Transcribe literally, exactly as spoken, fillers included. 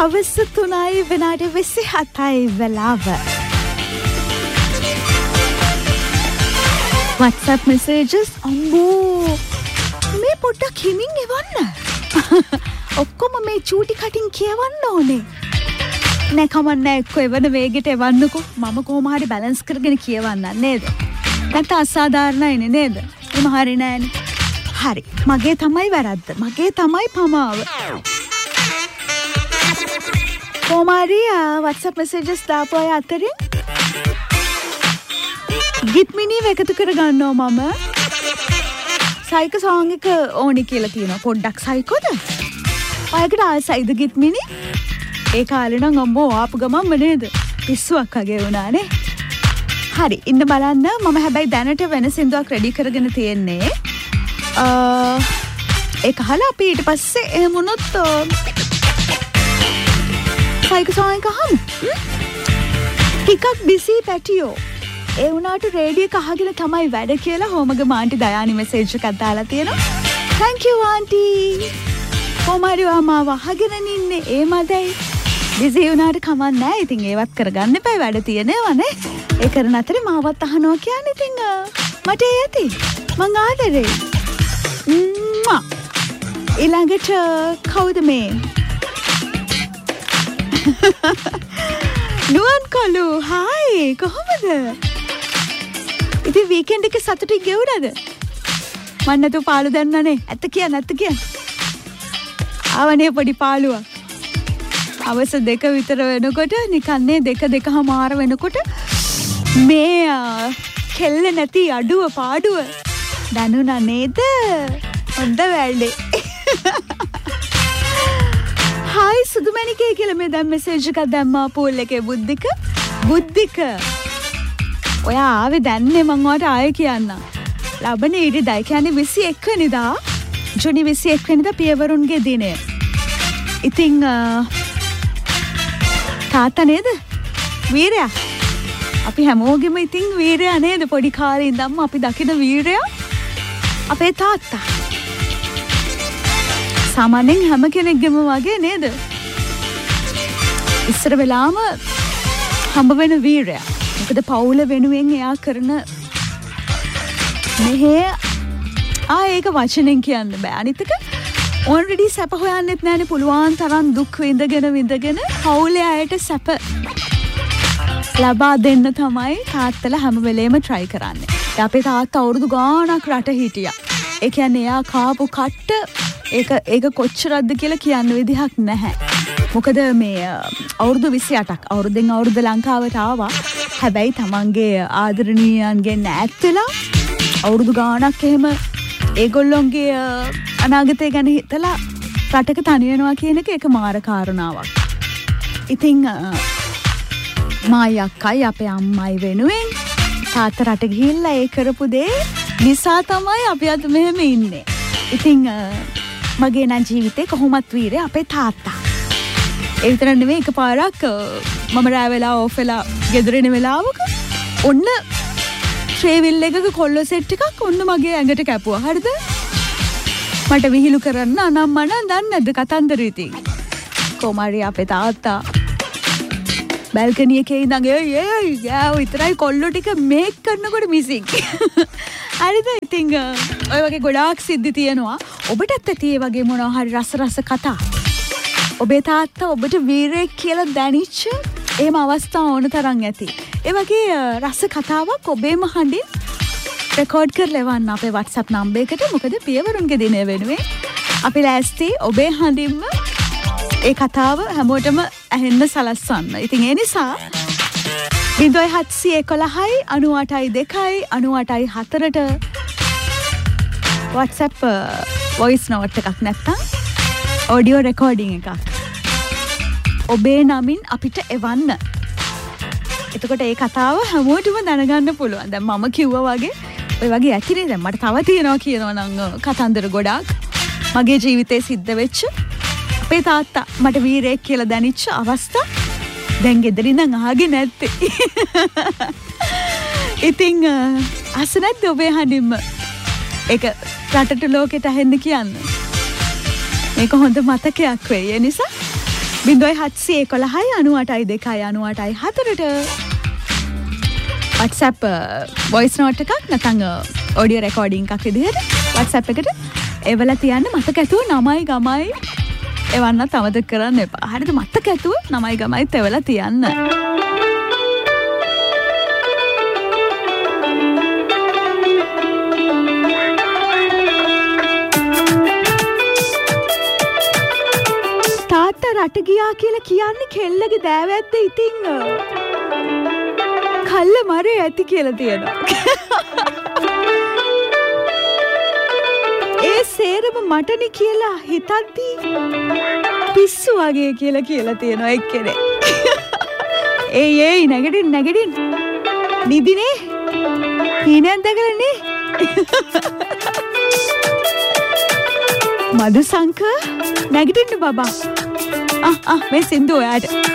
හවස තුනයි විනාඩි විසිහතයි වෙලාව. WhatsApp messages අම්බෝ මේ පොඩ්ඩක් හිමින් එවන්න. ඔක්කොම මේ චූටි කටින් කියවන්න ඕනේ. නෑ කමන්නේ එක්ක එවන වේගෙට එවන්නකෝ. මම කොහොම හරි බැලන්ස් කරගෙන කියවන්න නේද? නැත්නම් අසාධාරණයිනේ නේද? එහෙම හරි නෑනේ. හරි. මගේ තමයි වැරද්ද. මගේ තමයි පමාව. කොමාරියා WhatsApp messages දාපු අය අතරින් ගිට්මිනිව එකතු කර ගන්නවා මම. සයික සෝං එක ඕනි කියලා තියෙනවා. පොඩ්ඩක් සයිකොද? ඔයකට ආසයිද ගිට්මිනි? ඒ කාලේ නම් අම්මෝ ආපු ගමන්ම නේද? පිස්සුවක් වගේ වුණානේ. හරි ඉන්න බලන්න. මම හැබැයි දැනට වෙන සින්දුවක් රෙඩි කරගෙන තියෙන්නේ. අ ඒක අහලා අපි ඊට පස්සේ එහෙම වුණොත් සයික සෝං එක අහමු. ටිකක් බිසි පැටියෝ. ඒ වුණාට රේඩියෝ එක අහගෙන තමයි වැඩ කියලා හොමගේ මාන්ටි දයානි මෙසේජ් එකක් දාලා තියෙනවා. thank you aunty. කොමාරි මාව අහගෙන ඉන්නේ ඒ මදයි. බිසි වුණාට කමක් නැහැ. ඉතින් ඒවත් කරගන්න එපා. වැඩ තියෙනවා නේ. ඒ කරන අතරේ මාවත් අහනවා කියන්නේ ඉතින් මට ඒ ඇති. මං ආදරේ. ම්මා. ඊළඟට කවුද මේ? නුවන් කොළු. හායි කොහොමද? ඉතින් වීකෙන්ඩ් එක සතුටින් ගෙවුනද? මන් නැතු පාළු දැන්නනේ. ඇත්ත කියන්න ඇත්ත කියන්න. ආවනේ පොඩි පාළුවක්. අවස දෙක විතර වෙනකොට නිකන්නේ දෙක දෙකමාර වෙනකොට මේ කෙල්ල නැති අඩුව පාඩුව දැනුණා නේද? හොඳ වැඩේ. හායි සුදුමැණිකේ කියලා මේ දැන් මෙසේජ් එකක් දැම්මා පූල් එකේ බුද්ධික. බුද්ධික ඔයා ආවේ දැන්නේ මං ඔයාට ආයෙ කියන්න. ලබන ඉරිදා කියන්නේ විසි එක් වෙනිදා ජූනි විසි එක් වෙනිදා පියවරුන්ගේ දිනය. ඉතින් තාත්තා නේද? වීරයා. අපි හැමෝගෙම ඉතින් වීරයා නේද? පොඩි කාලේ ඉඳන්ම අපි දකින වීරයා අපේ තාත්තා. සාමාන්‍යයෙන් හැම කෙනෙක්ගෙම වගේ නේද? ඉස්සර වෙලාම හම්බ වෙන වීරයා. මොකද පවුල වෙනුවෙන් එයා කරන මෙහෙ ආ ඒක වචනෙන් කියන්න බෑ. අනිත් එක ඔල්රෙඩි සැප හොයන්නෙත් නෑනේ. පුළුවන් තරම් දුක් විඳගෙන විඳගෙන පවුලේ අයට සැප ලබා දෙන්න තමයි තාත්තලා හැම වෙලේම try කරන්නේ. අපේ තාත්තා අවුරුදු ගාණක් රට හිටියා. ඒ කියන්නේ එයා කාපු කට්ට ඒක ඒක කොච්චරක්ද කියලා කියන්න විදිහක් නැහැ. මොකද මේ අවුරුදු විසි අටක් අවුරුද්දෙන් අවුරුද්ද ලංකාවට ආවා. හැබැයි තමන්ගේ ආදරණීයයන්ගෙන් ඈත් වෙලා අවුරුදු ගාණක් එහෙම ඒගොල්ලොන්ගේ අනාගතය ගැන හිතලා රටක තනි වෙනවා කියන එක ඒක මාර කාරණාවක්. ඉතින් මායි අක්කයි අපේ අම්මයි වෙනුවෙන් තාත්තා රට ගිහිල්ලා ඒ කරපු දේ නිසා තමයි අපි අද මෙහෙම ඉන්නේ. ඉතින් මගේ නම් ජීවිතේ කොහොමත් වීරේ අපේ තාත්තා. ඒ විතර නෙවෙයි එකපාරක් මම රෑ වෙලා ඕෆ් වෙලා ගෙදර එන වෙලාවක ඔන්න ට්‍රේවිල් එකක කොල්ල සෙට් එකක් ඔන්න මගේ ඇඟට කැපුවා. හරිද? මට විහිළු කරන්න අනම්මන දන්නේ නැද්ද කතන්දර ඉතින්. කොමාරි අපේ තාත්තා බල්කනි එකේ ඉඳන් ඒ ඒ ගාව විතරයි කොල්ලෝ ටික මේක් කරනකොට මිසින්. හරිද? ඉතින් ඔය වගේ ගොඩාක් සිද්ධි තියෙනවා. ඔබටත් ඇති ඒ වගේ මොනවා හරි රස රස කතා. ඔබේ තාත්තා ඔබට වීරයෙක් කියලා දැනිච්ච එහෙම අවස්ථා ඕන තරම් ඇති. ඒ වගේ රස කතාවක් ඔබේම හඬින් රෙකෝඩ් කරලා එවන්න අපේ WhatsApp නම්බර් එකට. මොකද පියවරුන්ගේ දිනය වෙනුවෙන් අපි ලෑස්ති ඔබේ හඬින්ම ඒ කතාව හැමෝටම ඇහෙන්න සලස්වන්න. ඉතින් ඒ නිසා විදොයි හත්සිය එකොළහයි අනූ අටයි දෙකයි අනූ අටයි හතරට WhatsApp voice note එකක් නැත්තම් audio recording එකක් ඔබේ නමින් අපිට එවන්න. එතකොට ඒ කතාව හැමෝටම දැනගන්න පුළුවන්. දැන් මම කිව්වා වගේ ඔය වගේ ඇතිනේ. දැන් මට තව තියෙනවා කියනවා නම් කතන්දර ගොඩාක් මගේ ජීවිතේ සිද්ධ වෙච්ච අපේ තාත්තා මට වීරයෙක් කියලා දැනිච්ච අවස්ථා දැන් ගෙදරින් නම් අහගෙන නැත්තේ. ඉතින් අස නැද්ද ඔබේ හඬින්ම ඒක රටට ලෝකෙට ඇහෙන්න කියන්න. මේක හොඳ මතකයක් වෙයි. ඒ නිසා බිංදුවයි හත්සිය එකොළහයි අනූඅටයි දෙකයි අනූඅටයි හතරට WhatsApp voice note එකක් නැත්නම් audio recording එකක් විදිහට WhatsApp එකට එවලා තියන්න මතක ඇතුව නමයි ගමයි එවන්නත් අමතක කරන්න එපා. හරිද? මතක ඇතුව නමයි ගමයිත් එවලා තියන්න. තාත්තා රට ගියා කියලා කියන්නේ කෙල්ලගේ දෑවැද්ද ඉතින් කල්ල මරේ ඇති කියලා තියෙනවා. ඒ සේරම මටනි කියලා හිතද්දී පිස්සු වගේ කියලා කියලා තියෙනවා එක්කෙනෙක්. ඒයි ඒයි නැගිටින් නැගිටින්. නිදිනේ? හීනයක් දැකලානේ? මදුසංක නැගිටින්න බබා. ආ ආ මේ සින්දු ඔයාට.